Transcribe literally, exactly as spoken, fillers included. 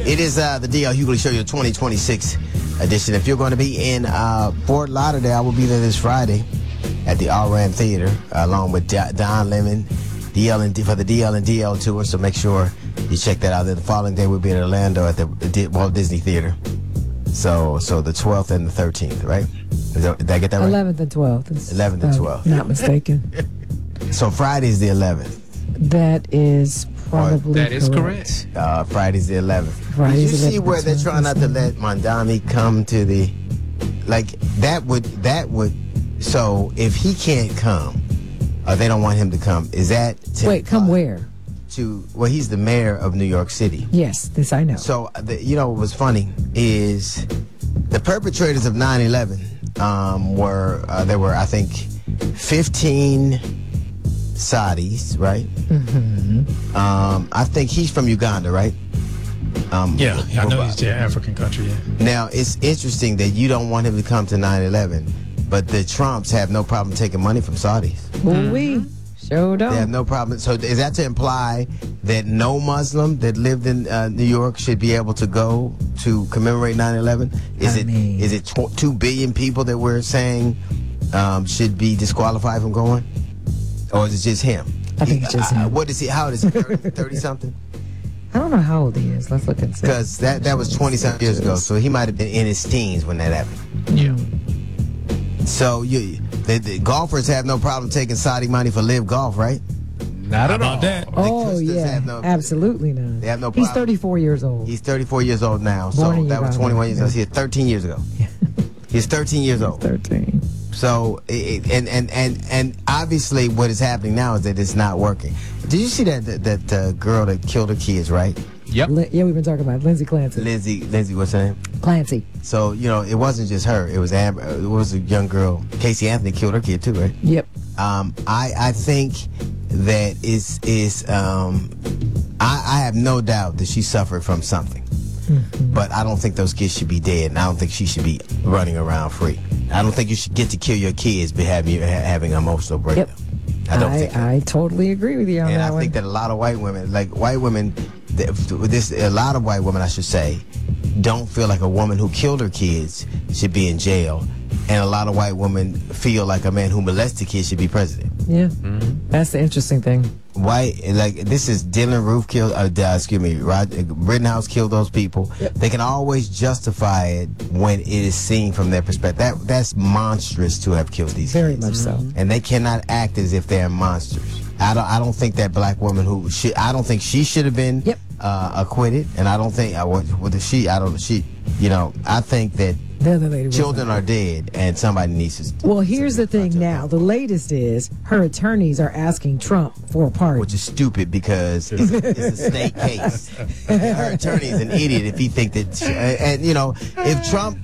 It is uh, the D L Hughley Show, your twenty twenty-six edition. If you're going to be in uh, Fort Lauderdale, I will be there this Friday at the All Ram Theater, uh, along with Don Lemon, D L and D, for the D L and D L tour. So make sure you check that out. Then the following day we'll be in Orlando at the Walt Disney Theater. So, so the twelfth and the thirteenth, right? Is that, did I get that right? eleventh and twelfth. eleventh and twelfth. Not mistaken. So Friday's the eleventh. That is probably That is correct. correct. Uh, Friday's the eleventh. Friday's Did you see eleventh, where they're trying not to let twelfth. Mondami come to the, like, that would, that would, so if he can't come, or they don't want him to come, is that to, Wait, come uh, where? To, well, he's the mayor of New York City. Yes, this I know. So, the, you know, what was funny is the perpetrators of nine eleven um, were, uh, there were, I think, fifteen Saudis, right? Mm-hmm. Um, I think he's from Uganda, right? Um, Yeah, yeah, I know Bob. he's an African country, yeah. Now, it's interesting that you don't want him to come to nine eleven, but the Trumps have no problem taking money from Saudis. Ooh we sure don't. They have no problem. So is that to imply that no Muslim that lived in uh, New York should be able to go to commemorate nine eleven? Is I it mean- is it tw- two billion people that we're saying um, should be disqualified from going? Or is it just him? I think it's just Uh, him. What is he? How old is he? thirty something? I don't know how old he is. Let's look and see. Because that, that was twenty something years ago. So he might have been in his teens when that happened. Yeah. So you, the, the golfers have no problem taking Saudi money for live golf, right? Not about that. Oh, Clisters yeah. have no- Absolutely not. They have no He's problem. thirty-four years old. He's thirty-four years old now. So Born in that was Uganda. twenty-one years Yeah. ago. He's thirteen years ago. He's thirteen years old. thirteen. So, it, and, and, and, and obviously what is happening now is that it's not working. Did you see that that, that uh, girl that killed her kids, right? Yep. Lin- yeah, we've been talking about Lindsay Clancy. Lindsay, Lindsay, what's her name? Clancy. So, you know, it wasn't just her. It was Amber, it was a young girl. Casey Anthony killed her kid too, right? Yep. Um, I, I think that is, is um, I, I have no doubt that she suffered from something. Mm-hmm. But I don't think those kids should be dead, and I don't think she should be running around free. I don't think you should get to kill your kids by having, having an emotional breakdown. Yep. I don't I, think. I totally agree with you on And that I one. think that a lot of white women, like white women, th- this a lot of white women, I should say, don't feel like a woman who killed her kids should be in jail, and a lot of white women feel like a man who molested kids should be president. yeah. That's the interesting thing. White, like this is Dylan Roof killed, uh, uh, excuse me, Rod, Rittenhouse killed those people. Yep. They can always justify it when it is seen from their perspective. That that's monstrous to have killed these Very kids. much so. And they cannot act as if they're monsters. I don't. I don't think that black woman who should. I don't think she should have been Yep. uh, acquitted. And I don't think. I what with the she. I don't. She. You know. I think that The other lady was children not. are dead, and somebody needs to. Well, here's the thing to- now. The latest is her attorneys are asking Trump for a pardon. Which is stupid because it's, it's a state case. Her attorney is an idiot if he think that. She, and you know, if Trump